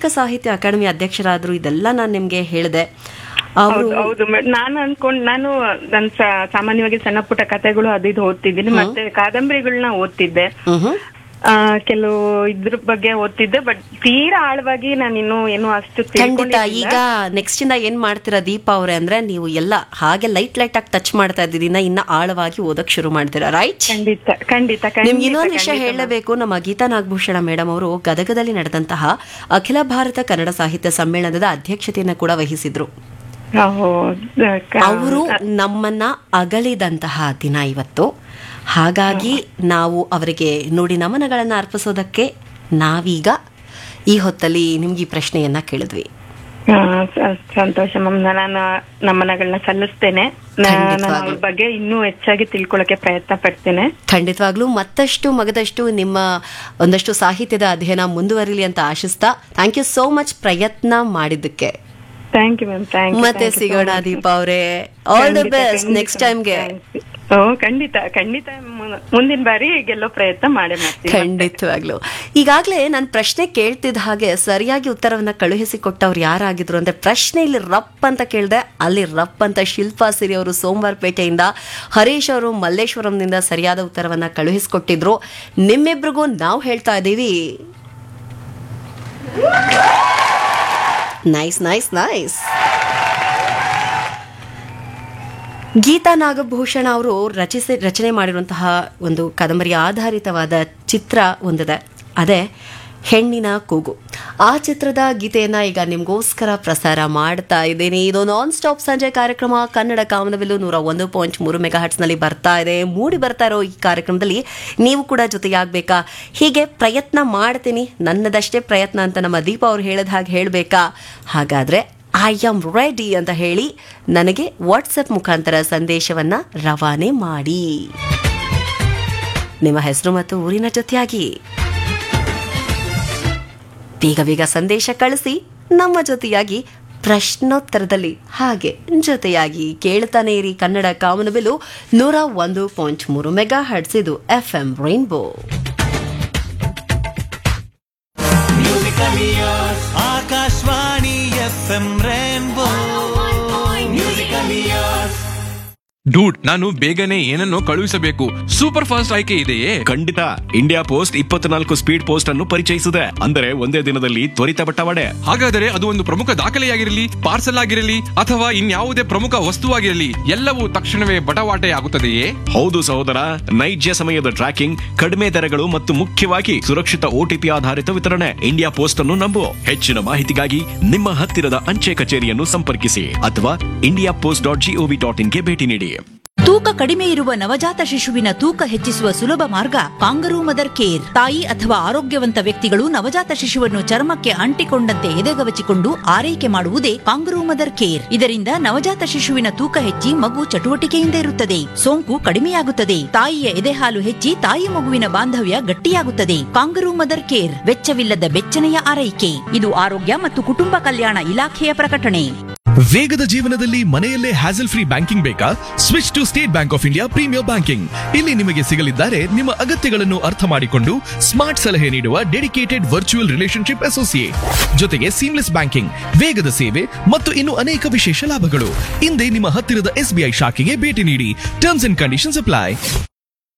ಕರ್ನಾಟಕ ಸಾಹಿತ್ಯ ಅಕಾಡೆಮಿ ಅಧ್ಯಕ್ಷರಾದ್ರು, ಇದೆಲ್ಲ ನಾನು ನಿಮ್ಗೆ ಹೇಳಿದೆ. ಅವರು ಹೌದು ನಾನು ನಾನು ಸಾಮಾನ್ಯವಾಗಿ ಸಣ್ಣ ಪುಟ್ಟ ಕಥೆಗಳು ಇದು ಓದ್ತಿದ್ದೀನಿ, ಮತ್ತೆ ಕಾದಂಬರಿಗಳನ್ನ ಓದ್ತಿದ್ದೆ, ಕೆಲವು ಇದ್ರ ಬಗ್ಗೆ ಓದ್ತಿದ್ದೆ. ಬಟ್ ತೀರಾ ಆಳವಾಗಿ ನಾನು ಏನು ಅಷ್ಟು ಖಂಡಿತ. ಈಗ ನೆಕ್ಸ್ಟ್ ಇಂದ ಏನ್ ಮಾಡ್ತೀರಾ ದೀಪಾ ಅವ್ರೆ ಅಂದ್ರೆ, ನೀವು ಎಲ್ಲ ಹಾಗೆ ಲೈಟ್ ಆಗಿ ಟಚ್ ಮಾಡ್ತಾ ಇದ್ದೀನ, ಇನ್ನ ಆಳವಾಗಿ ಓದಕ್ ಶುರು ಮಾಡ್ತೀರಾ, ರೈಟ್? ಖಂಡಿತ ಖಂಡಿತ. ನಿಮ್ಗೆ ಇನ್ನೊಂದು ವಿಷಯ ಹೇಳಬೇಕು, ನಮ್ಮ ಗೀತಾ ನಾಗಭೂಷಣ ಮೇಡಮ್ ಅವರು ಗದಗದಲ್ಲಿ ನಡೆದಂತಹ ಅಖಿಲ ಭಾರತ ಕನ್ನಡ ಸಾಹಿತ್ಯ ಸಮ್ಮೇಳನದ ಅಧ್ಯಕ್ಷತೆಯನ್ನ ಕೂಡ ವಹಿಸಿದ್ರು. ಅವರು ನಮ್ಮನ್ನ ಅಗಲಿದಂತಹ ದಿನ ಇವತ್ತು. ಹಾಗಾಗಿ ನಾವು ಅವರಿಗೆ ನುಡಿ ನಮನಗಳನ್ನ ಅರ್ಪಿಸೋದಕ್ಕೆ ನಾವೀಗ ಈ ಹೊತ್ತಲ್ಲಿ ನಿಮ್ಗೆ ಈ ಪ್ರಶ್ನೆಯನ್ನ ಕೇಳಿದ್ವಿ. ಸಂತೋಷ ಮ್ಯಾಮ್. ನಾನು ನಮನಗಳನ್ನ ಸಲ್ಲಿಸ್ತೇನೆ. ನನ್ನ ಬಗ್ಗೆ ಇನ್ನೂ ಹೆಚ್ಚಾಗಿ ತಿಳ್ಕೊಳ್ಳೋಕೆ ಪ್ರಯತ್ನ ಪಡ್ತೇನೆ. ಖಂಡಿತವಾಗ್ಲೂ ಮತ್ತಷ್ಟು ಮಗದಷ್ಟು ನಿಮ್ಮ ಒಂದಷ್ಟು ಸಾಹಿತ್ಯದ ಅಧ್ಯಯನ ಮುಂದುವರಿಲಿ ಅಂತ ಆಶಿಸ್ತಾ, ಥ್ಯಾಂಕ್ ಯು ಸೋ ಮಚ್ ಪ್ರಯತ್ನ ಮಾಡಿದ್ದಕ್ಕೆ. Thank you ma'am. Thank you. ಮತ್ತೆ ಸಿಗೋಣ ದೀಪಾ ಅವರೇ. ಆಲ್ ದಿ ಬೆಸ್ಟ್ ನೆಕ್ಸ್ಟ್ ಟೈಮ್ಗೆ. ಖಂಡಿತ ಖಂಡಿತ. ಮುಂದಿನ ಬಾರಿ ಗೆಲ್ಲೋ ಪ್ರಯತ್ನ ಮಾಡೇ ಮಾಡ್ತೀನಿ. ಖಂಡಿತವಾಗ್ಲು. ಈಗಾಗ್ಲೇ ನಾನು ಪ್ರಶ್ನೆ ಕೇಳ್ತಿದ್ದ ಹಾಗೆ ಸರಿಯಾಗಿ ಉತ್ತರವನ್ನ ಕಳುಹಿಸಿಕೊಟ್ಟವ್ರು ಯಾರಾಗಿದ್ರು ಅಂದ್ರೆ, ಪ್ರಶ್ನೆ ಇಲ್ಲಿ ರಪ್ ಅಂತ ಕೇಳಿದೆ, ಅಲ್ಲಿ ರಪ್ ಅಂತ ಶಿಲ್ಪಾ ಸಿರಿ ಅವರು ಸೋಮವಾರಪೇಟೆಯಿಂದ, ಹರೀಶ್ ಅವರು ಮಲ್ಲೇಶ್ವರಂನಿಂದ ಸರಿಯಾದ ಉತ್ತರವನ್ನ ಕಳುಹಿಸಿಕೊಟ್ಟಿದ್ರು. ನಿಮ್ಮಿಬ್ರಿಗೂ ನಾವು ಹೇಳ್ತಾ ಇದ್ದೀವಿ nice nice nice. Geetha Nagabhushana ಅವರು ರಚನೆ ಮಾಡಿರುವಂತಹ ಒಂದು ಕಾದಂಬರಿ ಆಧಾರಿತವಾದ ಚಿತ್ರ ಒಂದಿದೆ, ಅದೇ ಹೆಣ್ಣಿನ ಕೂಗು. ಆ ಚಿತ್ರದ ಗೀತೆಯನ್ನ ಈಗ ನಿಮ್ಗೋಸ್ಕರ ಪ್ರಸಾರ ಮಾಡ್ತಾ ಇದ್ದೀನಿ. ಇದು ನಾನ್ ಸ್ಟಾಪ್ ಸಂಜೆ ಕಾರ್ಯಕ್ರಮ ಕನ್ನಡ ಕಾಮನಬಿಲ್ಲು 101.3 ಮೆಗಾಹರ್ಟ್ಸ್ ನಲ್ಲಿ ಬರ್ತಾ ಇದೆ. ಮೂಡಿ ಬರ್ತಾ ಇರೋ ಈ ಕಾರ್ಯಕ್ರಮದಲ್ಲಿ ನೀವು ಕೂಡ ಜೊತೆಯಾಗಬೇಕಾ? ಹೀಗೆ ಪ್ರಯತ್ನ ಮಾಡ್ತೀನಿ, ನನ್ನದಷ್ಟೇ ಪ್ರಯತ್ನ ಅಂತ ನಮ್ಮ ದೀಪಾ ಅವ್ರು ಹೇಳಿದ ಹಾಗೆ ಹೇಳಬೇಕಾ? ಹಾಗಾದ್ರೆ ಐ ಆಮ್ ರೆಡಿ ಅಂತ ಹೇಳಿ ನನಗೆ ವಾಟ್ಸಪ್ ಮುಖಾಂತರ ಸಂದೇಶವನ್ನ ರವಾನೆ ಮಾಡಿ, ನಿಮ್ಮ ಹೆಸರು ಮತ್ತು ಊರಿನ ಜೊತೆಯಾಗಿ ಬೇಗ ಬೇಗ ಸಂದೇಶ ಕಳಿಸಿ. ನಮ್ಮ ಜೊತೆಯಾಗಿ ಪ್ರಶ್ನೋತ್ತರದಲ್ಲಿ ಹಾಗೆ ಜೊತೆಯಾಗಿ ಕೇಳ್ತಾನೆ ಇರಿ ಕನ್ನಡ ಕಾಮನಬಿಲ್ಲು 101.3 ಮೆಗಾಹರ್ಟ್ಸ್. ಇದು FM rainbow. Akashvani FM rainbow. Dude, ನಾನು ಬೇಗನೆ ಏನನ್ನೋ ಕಳುಹಿಸಬೇಕು. ಸೂಪರ್ ಫಾಸ್ಟ್ ಆಯ್ಕೆ ಇದೆಯೇ? ಖಂಡಿತ. ಇಂಡಿಯಾ ಪೋಸ್ಟ್ 24 ಸ್ಪೀಡ್ ಪೋಸ್ಟ್ ಅನ್ನು ಪರಿಚಯಿಸಿದೆ. ಅಂದರೆ ಒಂದೇ ದಿನದಲ್ಲಿ ತ್ವರಿತ ಬಟ್ಟವಾಡೆ. ಹಾಗಾದರೆ ಅದು ಒಂದು ಪ್ರಮುಖ ದಾಖಲೆಯಾಗಿರಲಿ, ಪಾರ್ಸಲ್ ಆಗಿರಲಿ ಅಥವಾ ಇನ್ಯಾವುದೇ ಪ್ರಮುಖ ವಸ್ತುವಾಗಿರಲಿ, ಎಲ್ಲವೂ ತಕ್ಷಣವೇ ಬಟವಾಟೆ ಆಗುತ್ತದೆಯೇ? ಹೌದು ಸಹೋದರ, ನೈಜ ಸಮಯದ ಟ್ರ್ಯಾಕಿಂಗ್, ಕಡಿಮೆ ದರಗಳು ಮತ್ತು ಮುಖ್ಯವಾಗಿ ಸುರಕ್ಷಿತ OTP ಆಧಾರಿತ ವಿತರಣೆ. ಇಂಡಿಯಾ ಪೋಸ್ಟ್ ಅನ್ನು ನಂಬು. ಹೆಚ್ಚಿನ ಮಾಹಿತಿಗಾಗಿ ನಿಮ್ಮ ಹತ್ತಿರದ ಅಂಚೆ ಕಚೇರಿಯನ್ನು ಸಂಪರ್ಕಿಸಿ ಅಥವಾ indiapost.gov.in ಗೆ ಭೇಟಿ ನೀಡಿ. ತೂಕ ಕಡಿಮೆ ಇರುವ ನವಜಾತ ಶಿಶುವಿನ ತೂಕ ಹೆಚ್ಚಿಸುವ ಸುಲಭ ಮಾರ್ಗ ಕಾಂಗರೂ ಮದರ್ ಕೇರ್. ತಾಯಿ ಅಥವಾ ಆರೋಗ್ಯವಂತ ವ್ಯಕ್ತಿಗಳು ನವಜಾತ ಶಿಶುವನ್ನು ಚರ್ಮಕ್ಕೆ ಅಂಟಿಕೊಂಡಂತೆ ಎದೆಗವಚಿಕೊಂಡು ಆರೈಕೆ ಮಾಡುವುದೇ ಕಾಂಗರೂ ಮದರ್ ಕೇರ್. ಇದರಿಂದ ನವಜಾತ ಶಿಶುವಿನ ತೂಕ ಹೆಚ್ಚಿ ಮಗು ಚಟುವಟಿಕೆಯಿಂದ ಇರುತ್ತದೆ, ಸೋಂಕು ಕಡಿಮೆಯಾಗುತ್ತದೆ, ತಾಯಿಯ ಎದೆಹಾಲು ಹೆಚ್ಚಿ ತಾಯಿ ಮಗುವಿನ ಬಾಂಧವ್ಯ ಗಟ್ಟಿಯಾಗುತ್ತದೆ. ಕಾಂಗರೂ ಮದರ್ ಕೇರ್ ವೆಚ್ಚವಿಲ್ಲದ ಬೆಚ್ಚನೆಯ ಆರೈಕೆ. ಇದು ಆರೋಗ್ಯ ಮತ್ತು ಕುಟುಂಬ ಕಲ್ಯಾಣ ಇಲಾಖೆಯ ಪ್ರಕಟಣೆ. ವೇಗದ ಜೀವನದಲ್ಲಿ ಮನೆಯಲ್ಲೇ ಹ್ಯಾಸಲ್ ಫ್ರೀ ಬ್ಯಾಂಕಿಂಗ್ ಬೇಕಾ? Switch to state bank of India premier banking. ಇಲ್ಲಿ ನಿಮಗೆ ಸಿಗಲಿದ್ದಾರೆ ನಿಮ್ಮ ಅಗತ್ಯಗಳನ್ನು ಅರ್ಥ ಮಾಡಿಕೊಂಡು ಸ್ಮಾರ್ಟ್ ಸಲಹೆ ನೀಡುವ ಡೆಡಿಕೇಟೆಡ್ ವರ್ಚುವಲ್ ರಿಲೇಶನ್ಶಿಪ್ ಅಸೋಸಿಯೇಟ್, ಜೊತೆಗೆ ಸೀಮ್ಲೆಸ್ ಬ್ಯಾಂಕಿಂಗ್, ವೇಗದ ಸೇವೆ ಮತ್ತು ಇನ್ನು ಅನೇಕ ವಿಶೇಷ ಲಾಭಗಳು. ಹಿಂದೆ ನಿಮ್ಮ ಹತ್ತಿರದ SBI ಶಾಖೆಗೆ ಭೇಟಿ ನೀಡಿ. Terms and conditions apply.